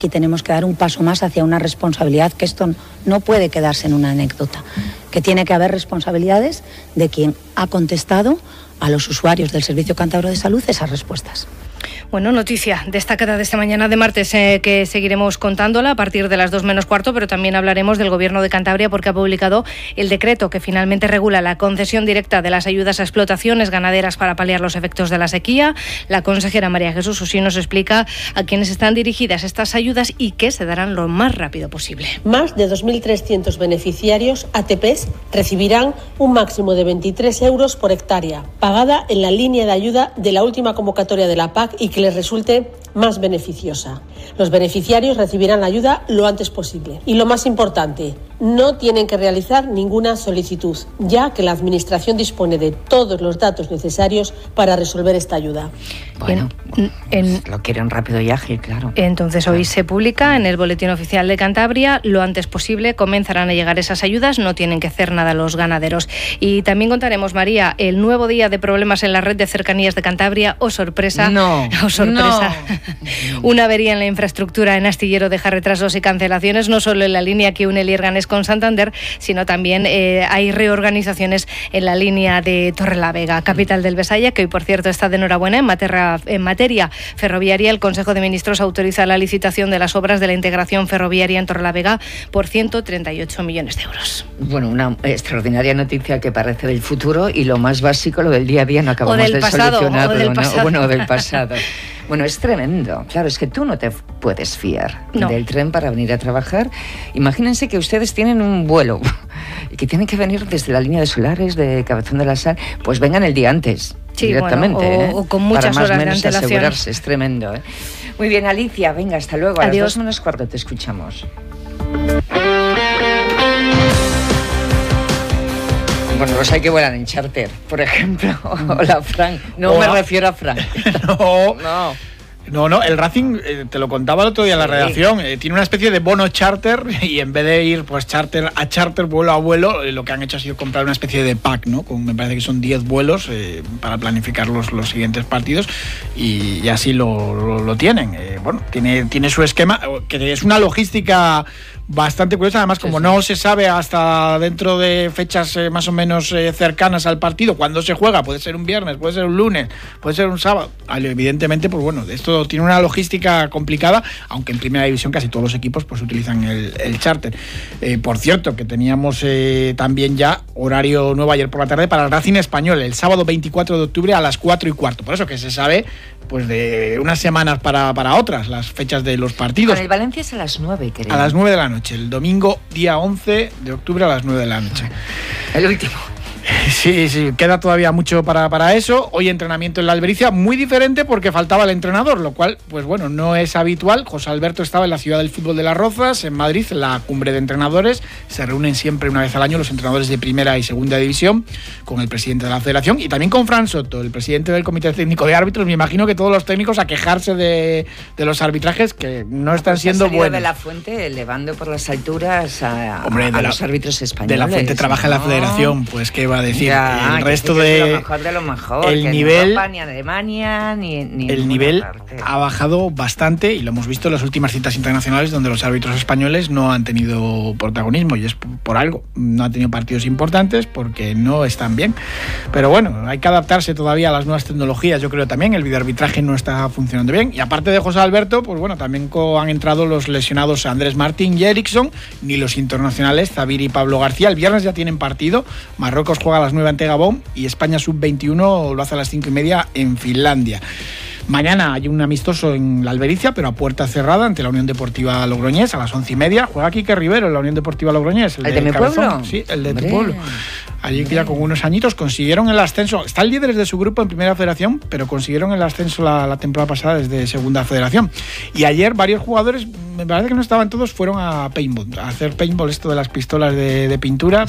Y tenemos que dar un paso más hacia una responsabilidad, que esto no puede quedarse en una anécdota, que tiene que haber responsabilidades de quien ha contestado a los usuarios del Servicio Cántabro de Salud esas respuestas. Bueno, noticia destacada de esta mañana de martes que seguiremos contándola a partir de las 2 menos cuarto, pero también hablaremos del Gobierno de Cantabria porque ha publicado el decreto que finalmente regula la concesión directa de las ayudas a explotaciones ganaderas para paliar los efectos de la sequía. La consejera María Jesús Usí nos explica a quiénes están dirigidas estas ayudas y que se darán lo más rápido posible. Más de 2.300 beneficiarios ATPs recibirán un máximo de 23 euros por hectárea, pagada en la línea de ayuda de la última convocatoria de la PAC y que les resulte más beneficiosa. Los beneficiarios recibirán la ayuda lo antes posible. Y lo más importante, no tienen que realizar ninguna solicitud, ya que la Administración dispone de todos los datos necesarios para resolver esta ayuda. Bueno, lo quieren rápido y ágil, claro. Entonces hoy se publica en el Boletín Oficial de Cantabria, lo antes posible comenzarán a llegar esas ayudas, no tienen que hacer nada los ganaderos. Y también contaremos, María, el nuevo día de problemas en la red de cercanías de Cantabria, sorpresa. No. Una avería en la infraestructura en Astillero deja retrasos y cancelaciones, no solo en la línea que une Lierganes con Santander, sino también hay reorganizaciones en la línea de Torrelavega, capital del Besaya, que hoy, por cierto, está de enhorabuena en materia ferroviaria. El Consejo de Ministros autoriza la licitación de las obras de la integración ferroviaria en Torrelavega por 138 millones de euros. Bueno, una extraordinaria noticia que parece del futuro y lo más básico, lo del día a día, no acabamos de solucionarlo. Del pasado. Bueno, es tremendo. Claro, es que tú no te puedes fiar del tren para venir a trabajar. Imagínense que ustedes tienen un vuelo y que tienen que venir desde la línea de Solares, de Cabezón de la Sal, pues vengan el día antes, directamente. Bueno, o con muchas para más horas o menos de antelación. Asegurarse, es tremendo. Muy bien, Alicia, venga, hasta luego. Adiós. A las 2 menos cuarto te escuchamos. Bueno, los hay que vuelan en charter, por ejemplo. Hola, Frank. No me refiero a Frank. No, el Racing, te lo contaba el otro día en la redacción, tiene una especie de bono charter y en vez de ir pues charter a charter, vuelo a vuelo, lo que han hecho ha sido comprar una especie de pack, ¿no? Me parece que son 10 vuelos para planificar los siguientes partidos y así lo tienen. Bueno, tiene su esquema, que es una logística bastante curiosa, además como no se sabe hasta dentro de fechas más o menos cercanas al partido cuándo se juega, puede ser un viernes, puede ser un lunes, puede ser un sábado, evidentemente pues bueno, esto tiene una logística complicada, aunque en primera división casi todos los equipos pues utilizan el charter. Por cierto, que teníamos también ya horario nuevo ayer por la tarde para el Racing Español, el sábado 24 de octubre a las 4:15, por eso que se sabe pues de unas semanas para otras las fechas de los partidos. Con el Valencia es a las 9, creo. A las 9 de la noche, el domingo día 11 de octubre a las 9 de la noche. El último. Sí, queda todavía mucho para eso. Hoy entrenamiento en la Albericia, muy diferente porque faltaba el entrenador, lo cual, pues bueno, no es habitual. José Alberto estaba en la ciudad del fútbol de Las Rozas, en Madrid, en la cumbre de entrenadores. Se reúnen siempre una vez al año los entrenadores de primera y segunda división, con el presidente de la federación y también con Fran Soto, el presidente del comité técnico de árbitros. Me imagino que todos los técnicos a quejarse de los arbitrajes que no están siendo buenos. De la Fuente elevando por las alturas a los árbitros españoles. De la Fuente trabaja en la federación, pues qué va a decir. Ya, el resto de lo mejor, el que nivel, en Europa, ni Alemania, ni el nivel parte. Ha bajado bastante y lo hemos visto en las últimas citas internacionales donde los árbitros españoles no han tenido protagonismo y es por algo. No han tenido partidos importantes porque no están bien. Pero bueno, hay que adaptarse todavía a las nuevas tecnologías. Yo creo también el videoarbitraje no está funcionando bien. Y aparte de José Alberto, pues bueno, también han entrado los lesionados Andrés Martín y Eriksson, ni los internacionales Zabir y Pablo García. El viernes ya tienen partido. Marruecos juega a las 9 ante Gabón y España sub-21 lo hace a las 5:30 en Finlandia. Mañana hay un amistoso en la Albericia, pero a puerta cerrada ante la Unión Deportiva Logroñés a las 11:30. Juega Quique Rivero en la Unión Deportiva Logroñés. ¿El de mi pueblo? Sí, el de tu pueblo. Allí que ya con unos añitos consiguieron el ascenso. Están líderes de su grupo en Primera Federación, pero consiguieron el ascenso la temporada pasada desde Segunda Federación. Y ayer varios jugadores, me parece que no estaban todos, fueron a paintball, a hacer paintball, esto de las pistolas de pintura,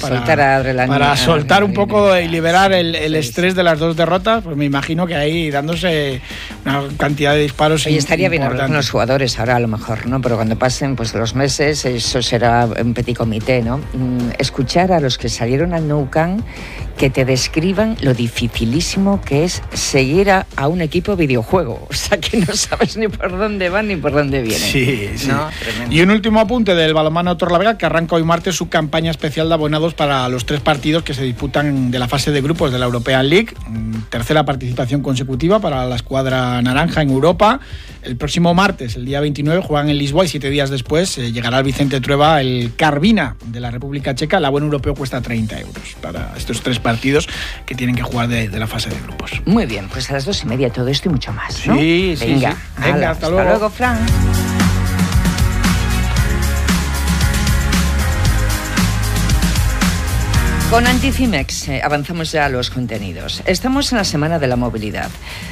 para soltar un poco y liberar el estrés de las dos derrotas. Pues me imagino que ahí dándose una cantidad de disparos. Y estaría bien hablar con los jugadores ahora a lo mejor, ¿no? Pero cuando pasen pues los meses, eso será un petit comité, ¿no? Escuchar a los que salieron al Nou Camp necesitan que te describan lo dificilísimo que es seguir a un equipo videojuego. O sea, que no sabes ni por dónde van ni por dónde vienen. Sí, sí. ¿No? Tremendo. Y un último apunte del balonmano Torlavega, que arranca hoy martes su campaña especial de abonados para los 3 partidos que se disputan de la fase de grupos de la European League. Tercera participación consecutiva para la escuadra naranja en Europa. El próximo martes, el día 29, juegan en Lisboa y 7 días después llegará al Vicente Trueba el Karviná de la República Checa. El abono europeo cuesta 30 euros para estos 3 partidos que tienen que jugar de la fase de grupos. Muy bien, pues a las 2:30 todo esto y mucho más, ¿no? Sí, sí. Venga, sí. Venga, hasta luego. Hasta luego, Fran. Con Anticimex avanzamos ya a los contenidos. Estamos en la Semana de la Movilidad.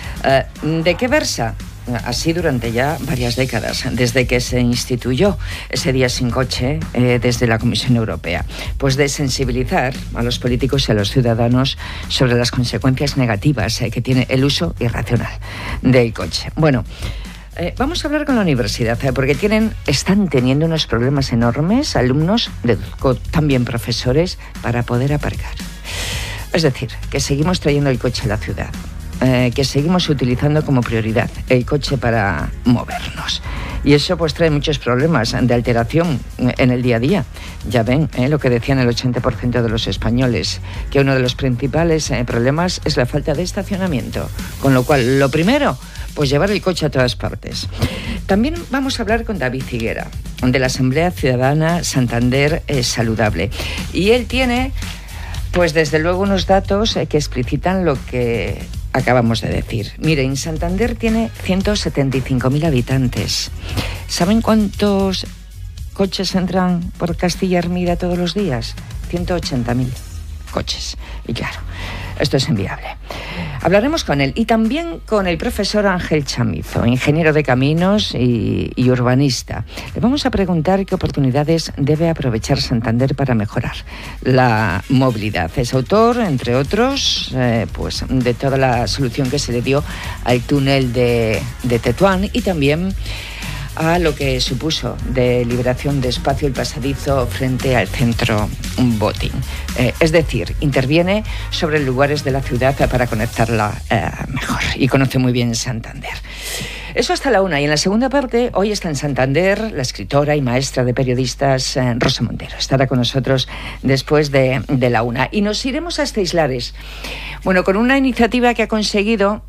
¿De qué versa? Así durante ya varias décadas, desde que se instituyó ese día sin coche desde la Comisión Europea. Pues de sensibilizar a los políticos y a los ciudadanos sobre las consecuencias negativas que tiene el uso irracional del coche. Bueno, vamos a hablar con la universidad, porque están teniendo unos problemas enormes, alumnos, también profesores, para poder aparcar. Es decir, que seguimos trayendo el coche a la ciudad. Que seguimos utilizando como prioridad el coche para movernos. Y eso pues trae muchos problemas de alteración en el día a día. Ya ven lo que decían el 80% de los españoles, que uno de los principales problemas es la falta de estacionamiento. Con lo cual, lo primero, pues llevar el coche a todas partes. También vamos a hablar con David Higuera, de la Asamblea Ciudadana Santander Saludable. Y él tiene, pues desde luego, unos datos que explicitan lo que acabamos de decir. Miren, Santander tiene 175.000 habitantes. ¿Saben cuántos coches entran por Castilla Hermida todos los días? 180.000 coches. Y claro, esto es inviable. Hablaremos con él y también con el profesor Ángel Chamizo, ingeniero de caminos y urbanista. Le vamos a preguntar qué oportunidades debe aprovechar Santander para mejorar la movilidad. Es autor, entre otros, pues de toda la solución que se le dio al túnel de Tetuán y también a lo que supuso de liberación de espacio el pasadizo frente al centro Botín. Es decir, interviene sobre lugares de la ciudad para conectarla mejor y conoce muy bien Santander. Eso hasta la 1. Y en la segunda parte, hoy está en Santander la escritora y maestra de periodistas Rosa Montero. Estará con nosotros después de la 1. Y nos iremos hasta Islares. Bueno, con una iniciativa que ha conseguido,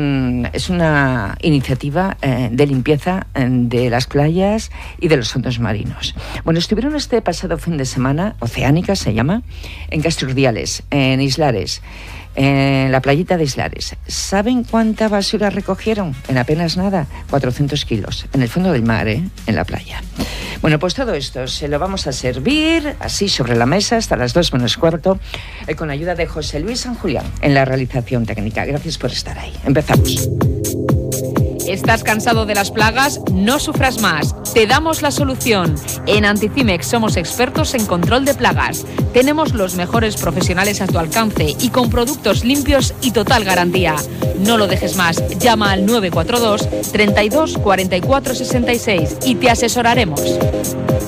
es una iniciativa de limpieza de las playas y de los fondos marinos. Bueno, estuvieron este pasado fin de semana, Oceánica se llama, en Castrurdiales, en Islares, en la playita de Islares. ¿Saben cuánta basura recogieron? En apenas nada, 400 kilos, en el fondo del mar, en la playa. Bueno, pues todo esto se lo vamos a servir así sobre la mesa hasta las 2:15, con ayuda de José Luis San Julián en la realización técnica. Gracias por estar ahí. Empezamos. ¿Estás cansado de las plagas? No sufras más. Te damos la solución. En Anticimex somos expertos en control de plagas. Tenemos los mejores profesionales a tu alcance y con productos limpios y total garantía. No lo dejes más. Llama al 942 32 44 66 y te asesoraremos.